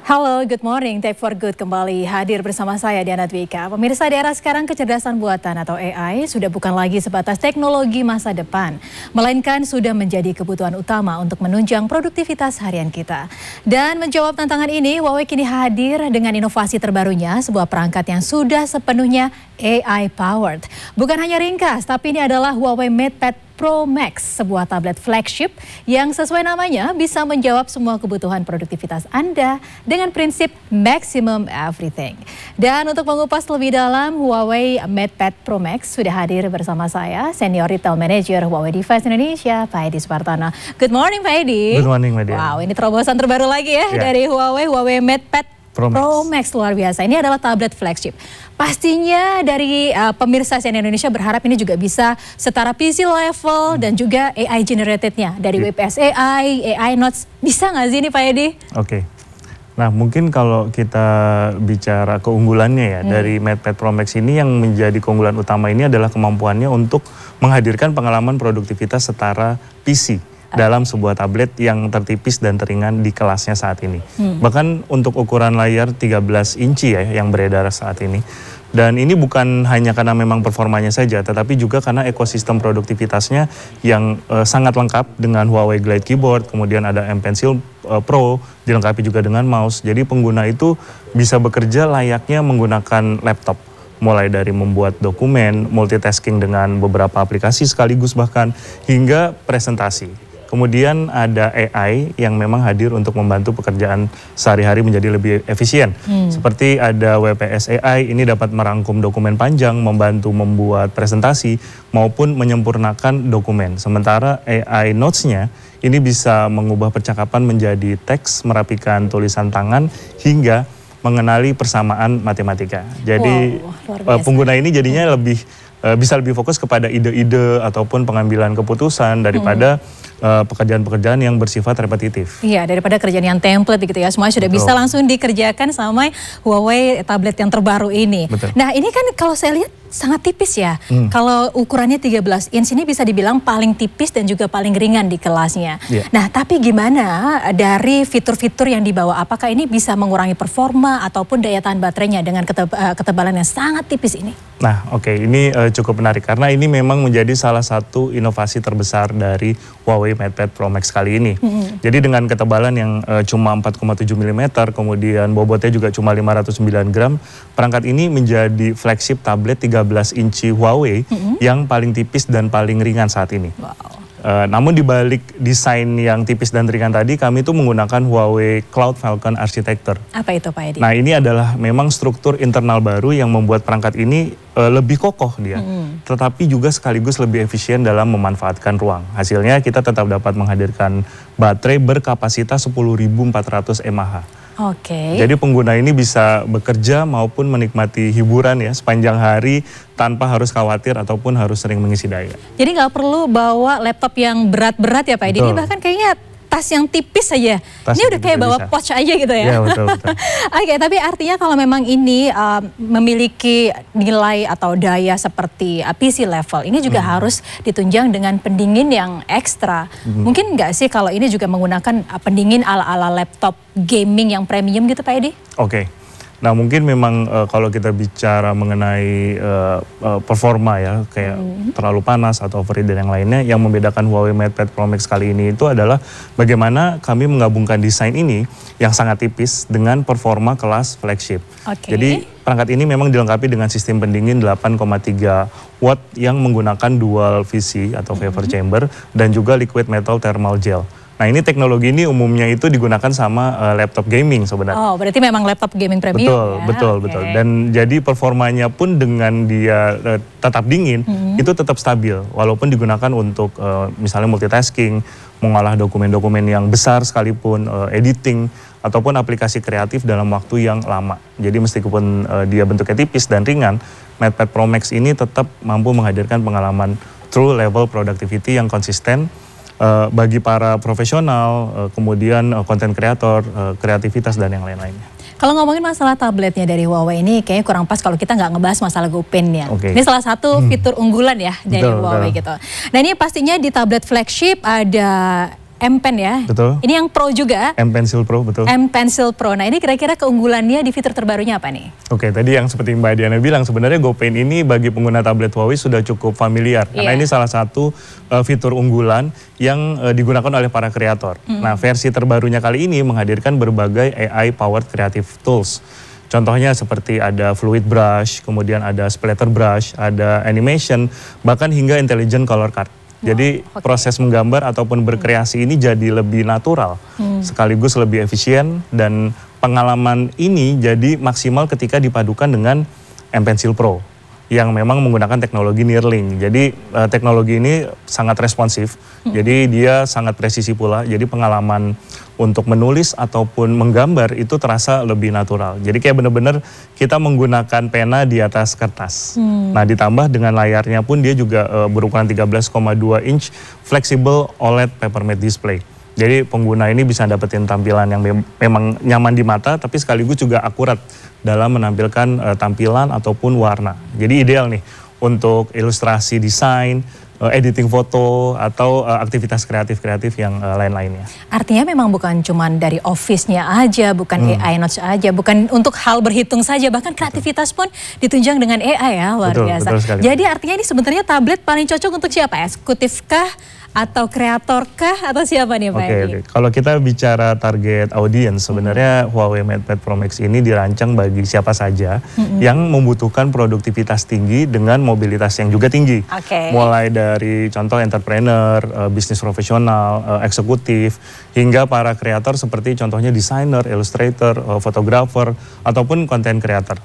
Halo, good morning. Tech for Good kembali hadir bersama saya Diana Dwika. Pemirsa, di era sekarang kecerdasan buatan atau AI sudah bukan lagi sebatas teknologi masa depan, melainkan sudah menjadi kebutuhan utama untuk menunjang produktivitas harian kita. Dan menjawab tantangan ini, Huawei kini hadir dengan inovasi terbarunya, sebuah perangkat yang sudah sepenuhnya AI powered. Bukan hanya ringkas, tapi ini adalah Huawei MatePad Pro Max, sebuah tablet flagship yang sesuai namanya bisa menjawab semua kebutuhan produktivitas Anda dengan prinsip maximum everything. Dan untuk mengupas lebih dalam, Huawei MatePad Pro Max sudah hadir bersama saya, Senior Retail Manager Huawei Device Indonesia, Pak Edi Supartono. Good morning, Pak Edi. Good morning, Media. Wow, ini terobosan terbaru lagi ya dari Huawei MatePad Pro Max luar biasa. Ini adalah tablet flagship. Pastinya dari pemirsa CNN Indonesia berharap ini juga bisa setara PC level dan juga AI generatednya dari WPS AI Notes. Bisa nggak sih ini Pak Edi? Oke. Nah mungkin kalau kita bicara keunggulannya ya dari MatePad Pro Max ini, yang menjadi keunggulan utama ini adalah kemampuannya untuk menghadirkan pengalaman produktivitas setara PC dalam sebuah tablet yang tertipis dan teringan di kelasnya saat ini. Bahkan untuk ukuran layar 13 inci ya yang beredar saat ini. Dan ini bukan hanya karena memang performanya saja, tetapi juga karena ekosistem produktivitasnya yang sangat lengkap dengan Huawei Glide Keyboard, kemudian ada M Pencil Pro, dilengkapi juga dengan mouse. Jadi pengguna itu bisa bekerja layaknya menggunakan laptop. Mulai dari membuat dokumen, multitasking dengan beberapa aplikasi sekaligus bahkan, hingga presentasi. Kemudian ada AI yang memang hadir untuk membantu pekerjaan sehari-hari menjadi lebih efisien. Seperti ada WPS AI, ini dapat merangkum dokumen panjang, membantu membuat presentasi, maupun menyempurnakan dokumen. Sementara AI Notes-nya ini bisa mengubah percakapan menjadi teks, merapikan tulisan tangan, hingga mengenali persamaan matematika. Jadi pengguna ini jadinya bisa lebih fokus kepada ide-ide ataupun pengambilan keputusan daripada pekerjaan-pekerjaan yang bersifat repetitif. Iya, daripada kerjaan yang template gitu ya, semuanya sudah bisa langsung dikerjakan sama Huawei tablet yang terbaru ini. Betul. Nah ini kan kalau saya lihat sangat tipis ya. Kalau ukurannya 13 inch ini bisa dibilang paling tipis dan juga paling ringan di kelasnya. Nah tapi gimana dari fitur-fitur yang dibawa? Apakah ini bisa mengurangi performa ataupun daya tahan baterainya dengan ketebalan yang sangat tipis ini? Nah oke, ini cukup menarik karena ini memang menjadi salah satu inovasi terbesar dari Huawei MatePad Pro Max kali ini. Jadi dengan ketebalan yang cuma 4,7 mm, kemudian bobotnya juga cuma 509 gram, perangkat ini menjadi flagship tablet 13 inci Huawei yang paling tipis dan paling ringan saat ini. Namun dibalik desain yang tipis dan ringan tadi, kami itu menggunakan Huawei Cloud Falcon Architecture. Apa itu Pak Edi? Nah ini adalah memang struktur internal baru yang membuat perangkat ini lebih kokoh dia, tetapi juga sekaligus lebih efisien dalam memanfaatkan ruang. Hasilnya kita tetap dapat menghadirkan baterai berkapasitas 10.400 mAh. Jadi pengguna ini bisa bekerja maupun menikmati hiburan ya sepanjang hari tanpa harus khawatir ataupun harus sering mengisi daya. Jadi nggak perlu bawa laptop yang berat-berat ya Pak Edi, ini bahkan kayaknya tas yang tipis saja. Ini udah kayak bawa pouch aja gitu ya. Iya betul. Oke, tapi artinya kalau memang ini memiliki nilai atau daya seperti PC level, ini juga harus ditunjang dengan pendingin yang ekstra. Mungkin nggak sih kalau ini juga menggunakan pendingin ala-ala laptop gaming yang premium gitu Pak Edi? Oke. Nah mungkin memang kalau kita bicara mengenai performa ya, kayak terlalu panas atau overheat dan yang lainnya, yang membedakan Huawei MatePad Pro Max kali ini itu adalah bagaimana kami menggabungkan desain ini yang sangat tipis dengan performa kelas flagship. Jadi perangkat ini memang dilengkapi dengan sistem pendingin 8,3 watt yang menggunakan dual VC atau vapor chamber dan juga liquid metal thermal gel. Nah ini teknologi ini umumnya itu digunakan sama laptop gaming sebenarnya. Oh berarti memang laptop gaming premium ya? Betul. Dan jadi performanya pun dengan dia tetap dingin, itu tetap stabil. Walaupun digunakan untuk misalnya multitasking, mengolah dokumen-dokumen yang besar sekalipun, editing, ataupun aplikasi kreatif dalam waktu yang lama. Jadi meskipun dia bentuknya tipis dan ringan, MatePad Pro Max ini tetap mampu menghadirkan pengalaman true level productivity yang konsisten, bagi para profesional, kemudian konten kreator, kreativitas dan yang lain-lainnya. Kalau ngomongin masalah tabletnya dari Huawei ini kayaknya kurang pas kalau kita nggak ngebahas masalah GoPen-nya. Ini salah satu fitur unggulan ya dari Huawei gitu. Nah ini pastinya di tablet flagship ada M Pen ya. Betul. Ini yang Pro juga. M Pencil Pro, betul. M Pencil Pro. Nah ini kira-kira keunggulannya di fitur terbarunya apa nih? Oke, tadi yang seperti Mbak Diana bilang, sebenarnya GoPen ini bagi pengguna tablet Huawei sudah cukup familiar. Karena ini salah satu fitur unggulan yang digunakan oleh para kreator. Nah versi terbarunya kali ini menghadirkan berbagai AI-powered creative tools. Contohnya seperti ada fluid brush, kemudian ada splatter brush, ada animation, bahkan hingga intelligent color card. Jadi proses menggambar ataupun berkreasi ini jadi lebih natural, sekaligus lebih efisien, dan pengalaman ini jadi maksimal ketika dipadukan dengan M Pencil Pro yang memang menggunakan teknologi Neuralink. Jadi teknologi ini sangat responsif, jadi dia sangat presisi pula. Jadi pengalaman untuk menulis ataupun menggambar itu terasa lebih natural. Jadi kayak benar-benar kita menggunakan pena di atas kertas. Nah ditambah dengan layarnya pun dia juga berukuran 13,2 inch flexible OLED paper matte display. Jadi pengguna ini bisa dapetin tampilan yang memang nyaman di mata, tapi sekaligus juga akurat dalam menampilkan tampilan ataupun warna. Jadi ideal nih untuk ilustrasi, desain, editing foto, atau aktivitas kreatif-kreatif yang lain-lainnya. Artinya memang bukan cuma dari office-nya aja, bukan AI Notes aja, bukan untuk hal berhitung saja, bahkan kreativitas pun ditunjang dengan AI ya, luar biasa. Betul sekali. Jadi artinya ini sebenarnya tablet paling cocok untuk siapa? Eksekutif kah? Atau kreator kah? Atau siapa nih Pak Edi? Oke. Kalau kita bicara target audience, sebenarnya Huawei MatePad Pro Max ini dirancang bagi siapa saja yang membutuhkan produktivitas tinggi dengan mobilitas yang juga tinggi. Mulai dari contoh entrepreneur, bisnis profesional, eksekutif, hingga para kreator seperti contohnya desainer, illustrator, fotografer, ataupun content creator.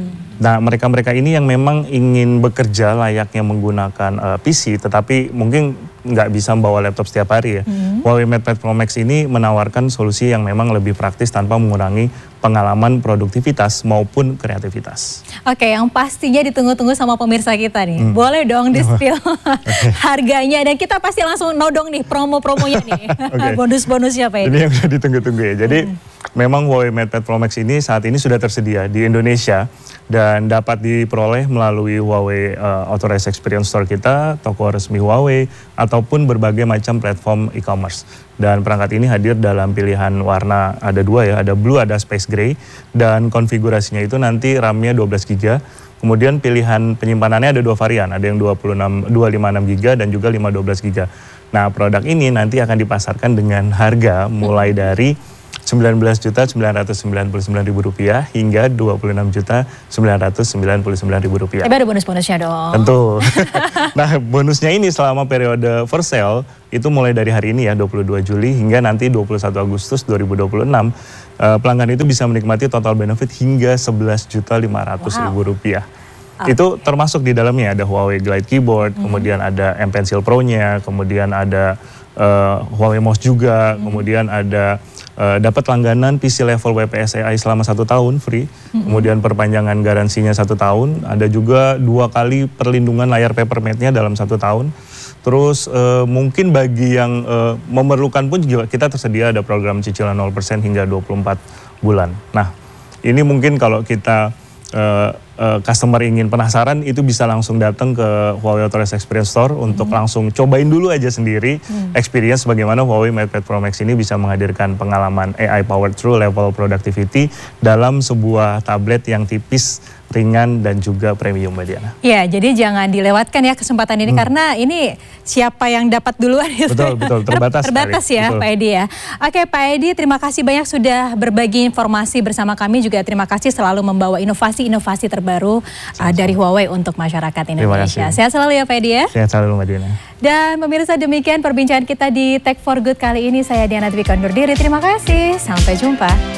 Nah mereka-mereka ini yang memang ingin bekerja layaknya menggunakan PC, tetapi mungkin nggak bisa membawa laptop setiap hari ya. Huawei MatePad Pro Max ini menawarkan solusi yang memang lebih praktis tanpa mengurangi pengalaman produktivitas maupun kreativitas. Oke, yang pastinya ditunggu-tunggu sama pemirsa kita nih. Boleh dong di-spill harganya, dan kita pasti langsung nodong nih promo-promonya nih. Bonus-bonusnya Pak Edi. Ini yang udah ditunggu-tunggu ya. Jadi memang Huawei MatePad Pro Max ini saat ini sudah tersedia di Indonesia dan dapat diperoleh melalui Huawei Authorized Experience Store kita, toko resmi Huawei, ataupun berbagai macam platform e-commerce. Dan perangkat ini hadir dalam pilihan warna, ada dua ya, ada blue, ada space gray, dan konfigurasinya itu nanti RAM-nya 12 GB. Kemudian pilihan penyimpanannya ada dua varian, ada yang 256 GB dan juga 512 GB. Nah produk ini nanti akan dipasarkan dengan harga mulai dari Rp19.999.000 hingga Rp26.999.000. Tapi ada bonus-bonusnya dong. Tentu. Nah bonusnya ini selama periode first sale itu mulai dari hari ini ya 22 Juli hingga nanti 21 Agustus 2026. Pelanggan itu bisa menikmati total benefit hingga Rp11.500.000. Itu termasuk di dalamnya ada Huawei Glide Keyboard, kemudian ada M Pencil Pro-nya, kemudian ada Huawei Mouse juga, kemudian ada dapat langganan PC level WPS AI selama 1 tahun free, kemudian perpanjangan garansinya 1 tahun, ada juga 2 kali perlindungan layar paper matte-nya dalam 1 tahun. Terus mungkin bagi yang memerlukan pun juga kita tersedia ada program cicilan 0% hingga 24 bulan. Nah ini mungkin kalau kita customer ingin penasaran itu bisa langsung datang ke Huawei Authorized Experience Store untuk langsung cobain dulu aja sendiri experience bagaimana Huawei MatePad Pro Max ini bisa menghadirkan pengalaman AI powered true level productivity dalam sebuah tablet yang tipis, ringan, dan juga premium Mbak Diana. Ya, jadi jangan dilewatkan ya kesempatan ini karena ini siapa yang dapat duluan itu betul terbatas ya betul. Pak Edi ya. Oke Pak Edi, terima kasih banyak sudah berbagi informasi bersama kami, juga terima kasih selalu membawa inovasi-inovasi terbaru dari Huawei untuk masyarakat Indonesia. Sehat selalu ya Pak Edi ya. Sehat selalu Mbak Diana. Dan pemirsa, demikian perbincangan kita di Tech for Good kali ini. Saya Diana Dwi undur diri. Terima kasih. Sampai jumpa.